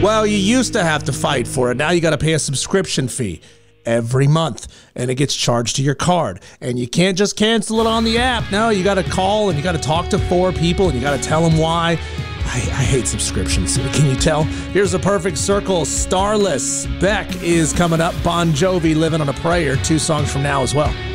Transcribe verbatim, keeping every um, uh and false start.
Well, you used to have to fight for it. Now you got to pay a subscription fee every month, and it gets charged to your card. And you can't just cancel it on the app. No, you got to call, and you got to talk to four people, and you got to tell them why. I, I hate subscriptions. Can you tell? Here's a perfect circle. Starless. Beck is coming up. Bon Jovi, Living on a Prayer. Two songs from now as well.